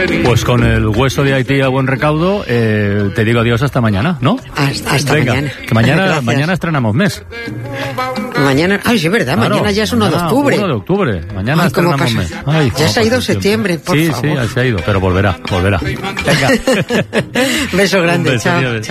Pues con el hueso de Haití a buen recaudo, te digo adiós hasta mañana, ¿no? Hasta Venga, mañana. Que mañana estrenamos mes. Mañana, ay, sí, es verdad, Claro, mañana ya es 1 de octubre. 1 de octubre, mañana Ay, ¿cómo estrenamos pasa? mes. Ay, Ya se ha ido septiembre, por favor. Sí, se ha ido, pero volverá. Venga. Beso grande, Un beso, chao. adiós.